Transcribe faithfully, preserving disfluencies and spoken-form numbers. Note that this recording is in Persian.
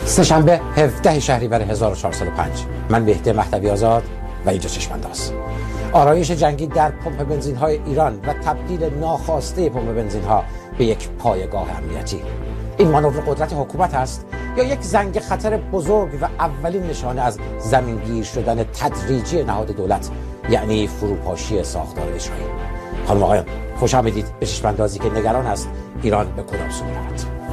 سه‌شنبه هفدهم شهریور هزار و چهارصد و پنج. من مهدی مهدوی آزاد و اینجا چشم‌انداز. آرایش جنگی در پمپ بنزین‌های ایران و تبدیل ناخواسته پمپ بنزین‌ها به یک پایگاه امنیتی. این مانور قدرت حکومت است یا یک زنگ خطر بزرگ و اولین نشانه از زمینگیر شدن تدریجی نهاد دولت، یعنی فروپاشی ساختار اجرایی؟ خانم آقایان، خوش آمدید به چشم‌اندازی که نگران است ایران به کدام سو می‌رود.